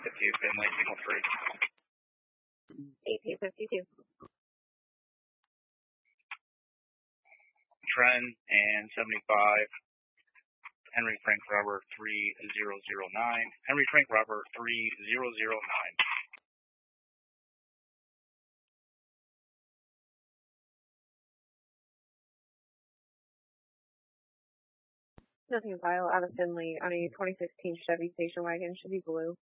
52, Finley, signal free. AP 52. Trent and 75, Henry Frank Robert 3009, Henry Frank Robert 3009. Nothing vile out of Finley on a 2016 Chevy station wagon, should be blue.